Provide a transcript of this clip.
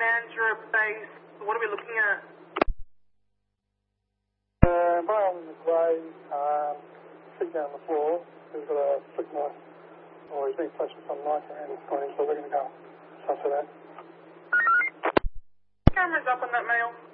manager base. What are we looking at? Male in the grey, sitting down on the floor. He's got a flick knife, or he's being flashed with some knife around his screen, so we're going to go suss it out. Cameras up on that male.